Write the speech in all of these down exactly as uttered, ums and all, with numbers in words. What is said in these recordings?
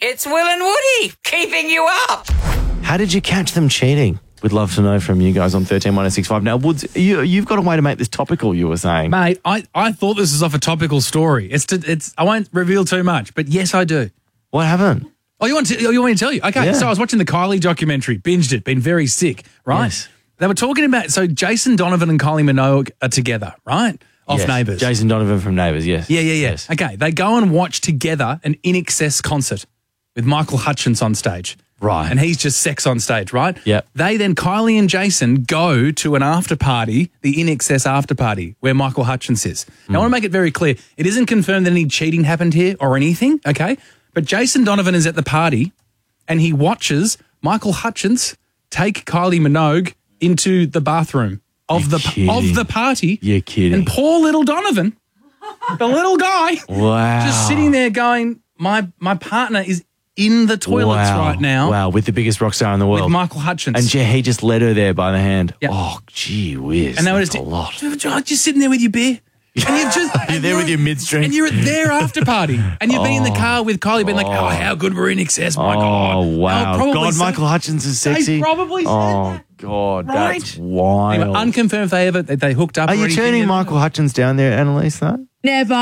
It's Will and Woody keeping you up. How did you catch them cheating? We'd love to know from you guys on thirteen one oh six five. Now, Woods, you, you've got a way to make this topical, you were saying. Mate, I, I thought this was off a topical story. It's to, it's I won't reveal too much, but yes, I do. What happened? Oh, you want to, you want me to tell you? Okay, Yeah. so I was watching the Kylie documentary, binged it, been very sick, right? Yes. They were talking about, so Jason Donovan and Kylie Minogue are together, right? Off Yes. Neighbours. Jason Donovan from Neighbours, yes. Yeah, yeah, yeah. Yes. Okay, they go and watch together an In Excess concert with Michael Hutchence on stage. Right. And he's just sex on stage, right? Yep. They then, Kylie and Jason, go to an after party, the In Excess after party, where Michael Hutchence is. Now, I want to make it very clear. It isn't confirmed that any cheating happened here or anything, okay? But Jason Donovan is at the party and he watches Michael Hutchence take Kylie Minogue into the bathroom of You're the kidding. of the party. You're kidding. And poor little Donovan, the little guy, Wow. just sitting there going, my my partner is in the toilets Wow. right now Wow, with the biggest rock star in the world. with Michael Hutchence. And yeah, he just led her there by the hand. Yeah. Oh, gee whiz. And they were That's just a lot. Just, just sitting there with your beer. And you've just, You're there with your mid-strength. And you're at their after party. And you've been in the car with Kylie being like, oh, how good we're in excess. My God. Oh, wow. They'll probably God, say- Michael Hutchence is sexy. They probably said Oh, that. God, Right. that's wild. Anyway, unconfirmed if they ever they, they hooked up. Are or you anything. turning Michael Hutchence down there, Annalise, though? Never.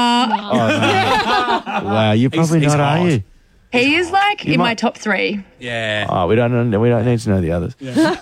Wow, you're probably he's not, are hot. you? He is like in my might- top three. Yeah. Oh, we don't know, we don't need to know the others.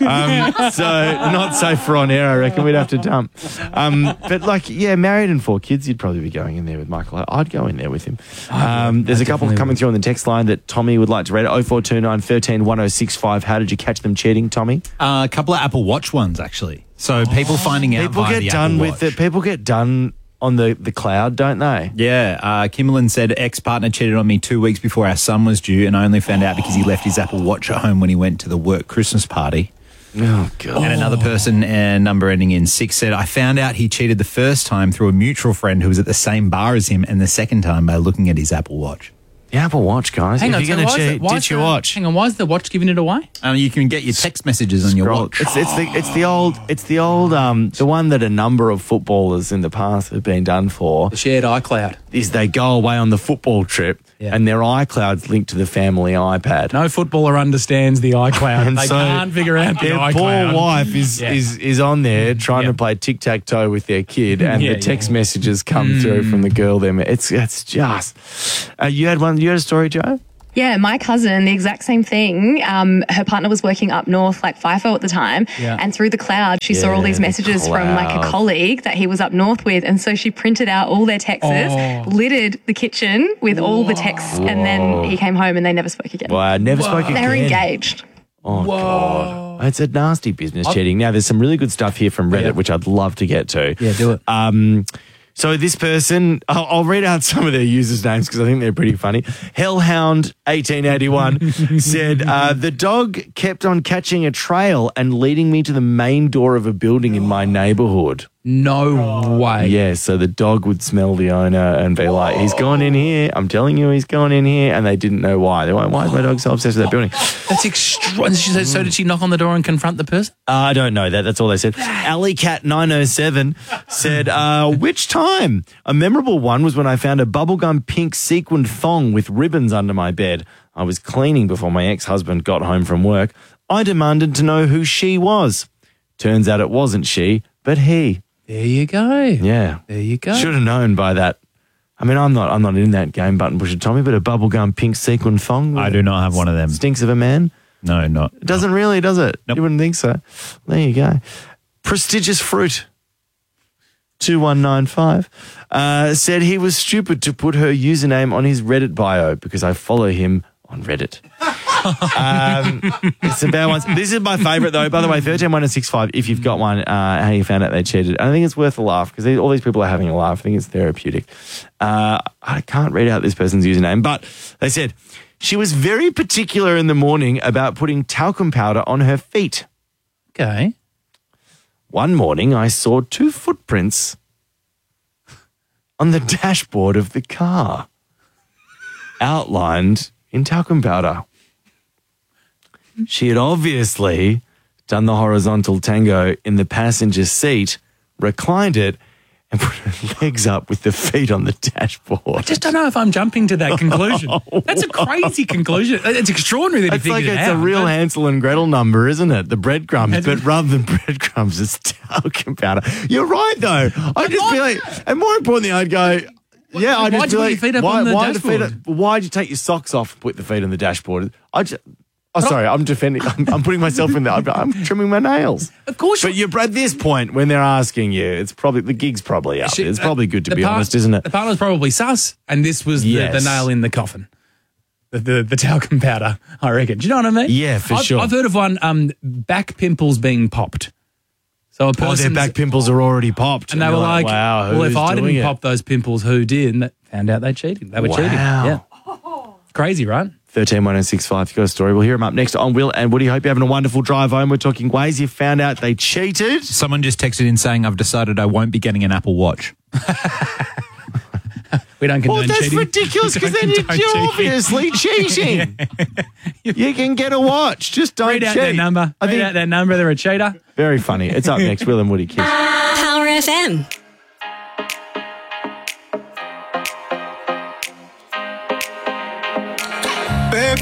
Um, so not safe for on air, I reckon. We'd have to dump. Um, but like, yeah, married and four kids, you'd probably be going in there with Michael. I'd go in there with him. Um, there's a couple definitely coming would. through on the text line that Tommy would like to read. oh four two nine, one three, one oh six five. How did you catch them cheating, Tommy? Uh, a couple of Apple Watch ones, actually. So people finding out People via get the done Apple with Watch. it. People get done on the, the cloud, don't they? Yeah, uh, Kimberlin said ex-partner cheated on me two weeks before our son was due, and I only found out because he left his Apple Watch at home when he went to the work Christmas party. Oh, God. And another person, uh, number ending in six, said, I found out he cheated the first time through a mutual friend who was at the same bar as him, and the second time by looking at his Apple Watch. The Apple Watch, guys. Hang if on, you're so going why to is cheat, the- why is ditch your the- watch. Hang on, why is the watch giving it away? Um, you can get your text messages on your Scroll. watch. It's it's the it's the old it's the old um the one that a number of footballers in the past have been done for The shared iCloud. is they go away on the football trip Yeah. and their iCloud's linked to the family iPad. No footballer understands the iCloud. And they so can't figure out the Their iCloud. poor wife is, Yeah. is is on there trying Yeah. to play tic tac toe with their kid, and Yeah, the text yeah. messages come through from the girl. There, it's it's just. Uh, you had one. You had a story, Joe. Yeah, my cousin, the exact same thing. Um, her partner was working up north, like FIFO at the time, Yeah. and through the cloud, she saw all Yeah, these the messages from like a cloud. colleague that he was up north with, and so she printed out all their texts, Oh. littered the kitchen with all the texts, and then he came home and they never spoke again. Well, I never spoke again. They're engaged. Oh, God. It's a nasty business cheating. Now, there's some really good stuff here from Reddit, Yeah. which I'd love to get to. Yeah, do it. Um, so this person, I'll, I'll read out some of their users' names because I think they're pretty funny. Hellhound eighteen eighty-one said, uh, the dog kept on catching a trail and leading me to the main door of a building in my neighbourhood. No way. Yeah, so the dog would smell the owner and be like, he's gone in here. I'm telling you, he's gone in here. And they didn't know why. They went, why is my dog so obsessed with that building? That's extra. So, so did she knock on the door and confront the person? Uh, I don't know that. That's all they said. Alley Cat nine oh seven said, uh, which time? A memorable one was when I found a bubblegum pink sequined thong with ribbons under my bed. I was cleaning before my ex-husband got home from work. I demanded to know who she was. Turns out it wasn't she, but he. There you go. Yeah. There you go. Should have known by that. I mean, I'm not I'm not in that game, button pusher Tommy, but a bubblegum pink sequin thong. I do not have one of them. Stinks of a man. No, not. It doesn't really, does it? Nope. You wouldn't think so. There you go. Prestigious Fruit, two one nine five, uh, said he was stupid to put her username on his Reddit bio because I follow him on Reddit. um, it's some bad ones. This is my favourite, though. By the way, thirteen one oh six five, if you've got one, uh, how you found out they cheated. And I think it's worth a laugh because all these people are having a laugh. I think it's therapeutic. Uh, I can't read out this person's username, but they said, she was very particular in the morning about putting talcum powder on her feet. Okay. One morning, I saw two footprints on the dashboard of the car, outlined in talcum powder. She had obviously done the horizontal tango in the passenger seat, reclined it, and put her legs up with the feet on the dashboard. Just don't know if I'm jumping to that conclusion. That's a crazy conclusion. It's extraordinary that It's he like figured it's it out. a real but- Hansel and Gretel number, isn't it? The breadcrumbs, It's- but rather than breadcrumbs, it's talcum powder. You're right, though. I'd just be like, and more importantly, I'd go, yeah, I'd why'd just you be put like, your feet up why, on the why the feet dashboard? up- why'd you take your socks off and put the feet on the dashboard? I just. Oh, sorry, I'm defending. I'm, I'm putting myself in there. I'm, I'm trimming my nails. Of course you- But you're at this point when they're asking you, it's probably the gig's probably up. She- It's probably good to the be part- honest, isn't it? The partner's probably sus, and this was the, Yes. the nail in the coffin. The, the, the talcum powder, I reckon. Do you know what I mean? Yeah, for I've, sure. I've heard of one, um, back pimples being popped. So a Oh, their person's- back pimples are already popped. and they you're were like, wow, well, who's if I doing didn't it? pop those pimples, who did? And that found out they cheated. They were cheating. Wow. Yeah. Crazy, right? thirteen one oh six five, you've got a story. We'll hear them up next on Will and Woody. Hope you're having a wonderful drive home. We're talking ways you found out they cheated. Someone just texted in saying, I've decided I won't be getting an Apple Watch. We don't condone Well, that's cheating. ridiculous We because don't then you're, condone you're cheating. obviously cheating. You can get a watch. Just don't Read out cheat. their number. I Read think out their number. They're a cheater. very funny. It's up next. Will and Woody Kiss. Power F M.